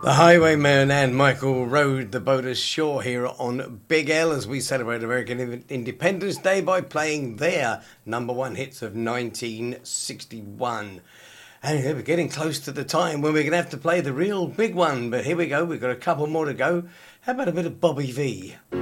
The Highwayman and Michael rode the boat ashore here on Big L as we celebrate American Independence Day by playing their number one hits of 1961. And we're getting close to the time when we're going to have to play the real big one. But here we go, we've got a couple more to go. How about a bit of Bobby V?